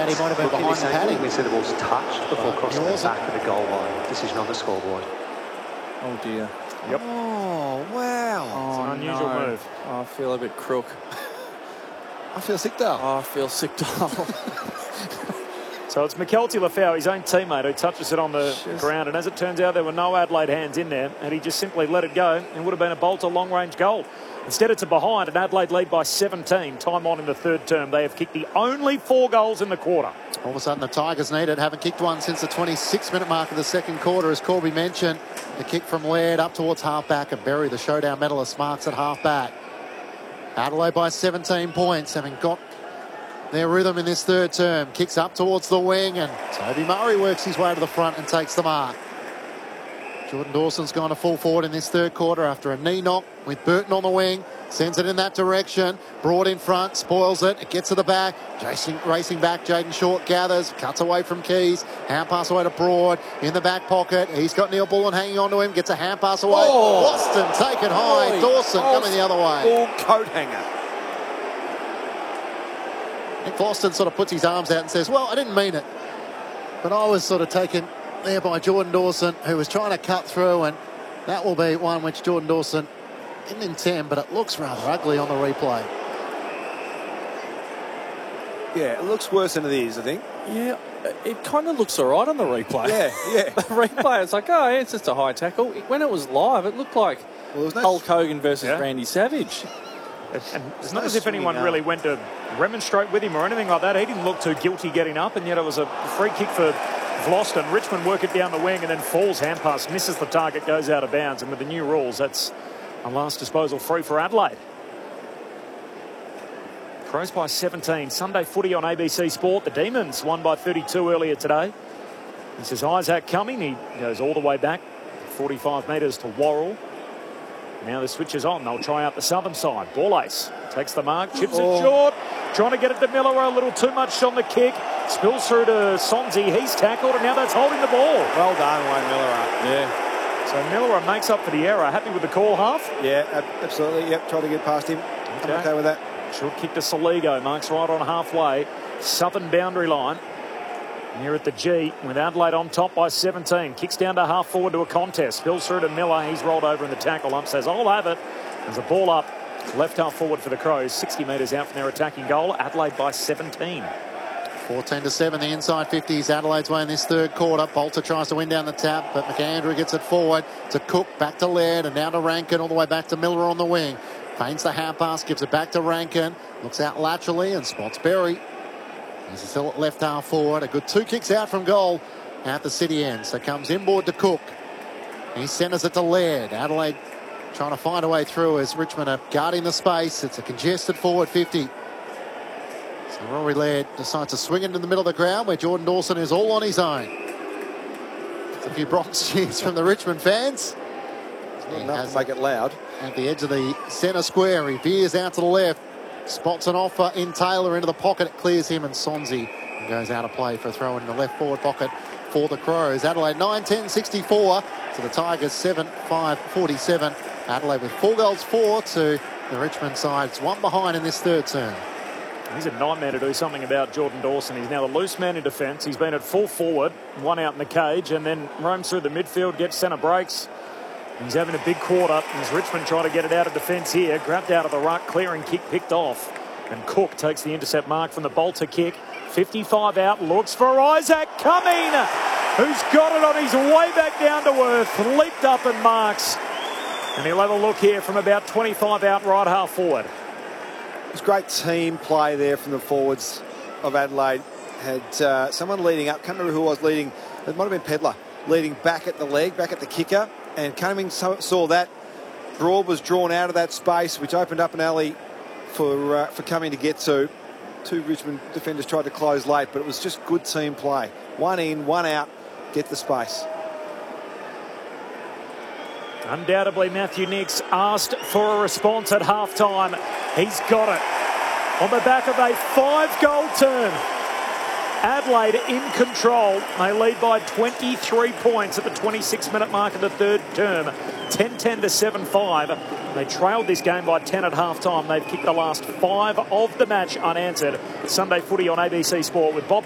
he might have been behind the padding. We said the ball's touched before crossing the back of the goal line. Decision on the scoreboard. Oh dear. Yep. Oh, wow. Oh, It's an unusual move. Oh, I feel a bit crook. I feel sick, though. Oh, I feel sick, Dale. So it's McKelty Lafau, his own teammate, who touches it on the ground. And as it turns out, there were no Adelaide hands in there. And he just simply let it go and would have been a Bolter long-range goal. Instead, it's a behind, and Adelaide lead by 17. Time on in the third term. They have kicked the only 4 goals in the quarter. All of a sudden, the Tigers need it. Haven't kicked one since the 26-minute mark of the second quarter. As Corby mentioned, the kick from Laird up towards half-back, and Berry, the showdown medalist, marks at half-back. Adelaide by 17 points, having got their rhythm in this third term. Kicks up towards the wing, and Toby Murray works his way to the front and takes the mark. Jordan Dawson's gone to full forward in this third quarter after a knee knock with Burton on the wing. Sends it in that direction. Broad in front, spoils it. It gets to the back. Racing back, Jaden Short gathers, cuts away from Keys. Hand pass away to Broad in the back pocket. He's got Neil Bullen hanging on to him. Gets a hand pass away. Oh. Boston taken high. Dawson coming the other way. Full coat hanger. Nick Boston sort of puts his arms out and says, well, I didn't mean it. But I was sort of taken there by Jordan Dawson, who was trying to cut through, and that will be one which Jordan Dawson didn't intend, but it looks rather ugly on the replay. Yeah, it looks worse than it is, I think. Yeah, it kind of looks all right on the replay. Yeah. The replay, it's like, oh, yeah, it's just a high tackle. When it was live, it looked like Hulk Hogan versus Randy Savage. And it's not as if anyone really went to remonstrate with him or anything like that. He didn't look too guilty getting up, and yet it was a free kick for Vlosten. Richmond work it down the wing and then falls, hand pass, misses the target, goes out of bounds. And with the new rules, that's a last disposal free for Adelaide. Crows by 17. Sunday footy on ABC Sport. The Demons won by 32 earlier today. This is Isaac Cumming. He goes all the way back 45 metres to Worrell. Now the switch is on. They'll try out the southern side. Ball ace takes the mark, chips it short, trying to get it to Miller. A little too much on the kick. Spills through to Sonzi. He's tackled, and now that's holding the ball. Well done, Wayne Miller. Yeah. So Miller makes up for the error. Happy with the call, half? Yeah, absolutely. Yep, try to get past him. I'm okay with that. Short kick to Soligo. Marks right on halfway. Southern boundary line. Here at the G with Adelaide on top by 17. Kicks down to half forward to a contest. Spills through to Miller. He's rolled over in the tackle. Ump says, I'll have it. There's a ball up. Left half forward for the Crows. 60 metres out from their attacking goal. Adelaide by 17. 14-7, the inside 50s. Adelaide's way in this third quarter. Bolter tries to win down the tap, but McAndrew gets it forward to Cook, back to Laird, and now to Rankin, all the way back to Miller on the wing. Feigns the hand pass, gives it back to Rankin. Looks out laterally and spots Berry. He's still at left half forward. A good 2 kicks out from goal at the city end. So comes inboard to Cook. He centres it to Laird. Adelaide trying to find a way through as Richmond are guarding the space. It's a congested forward 50. So Rory Laird decides to swing into the middle of the ground where Jordan Dawson is all on his own. It's a few Bronx cheers from the Richmond fans. Not enough to make it loud. At the edge of the centre square, he veers out to the left. Spots an offer in Taylor into the pocket. It clears him, and Sonzi goes out of play for a throw in the left forward pocket for the Crows. Adelaide 9-10-64 to the Tigers 7-5-47. Adelaide with 4 goals 4 to the Richmond side. It's 1 behind in this third term. He's a nightmare to do something about Jordan Dawson. He's now the loose man in defence. He's been at full forward, 1 out in the cage, and then roams through the midfield, gets centre breaks. He's having a big quarter as Richmond trying to get it out of defence here. Grabbed out of the ruck, clearing kick picked off. And Cook takes the intercept mark from the Bolter kick. 55 out, looks for Isaac Cumming, who's got it on his way back down to earth. Leaped up and marks. And he'll have a look here from about 25 out, right half forward. It's great team play there from the forwards of Adelaide. Had someone leading up, can't remember who was leading, it might have been Pedler, leading back at the leg, back at the kicker. And Cumming saw that. Broad was drawn out of that space, which opened up an alley for Cumming to get to. 2 Richmond defenders tried to close late, but it was just good team play. 1 in, 1 out, get the space. Undoubtedly, Matthew Nicks asked for a response at halftime. He's got it. On the back of a 5-goal turn. Adelaide in control. They lead by 23 points at the 26-minute mark of the third term. 10-10 to 7-5. They trailed this game by 10 at half-time. They've kicked the last 5 of the match unanswered. Sunday footy on ABC Sport with Bob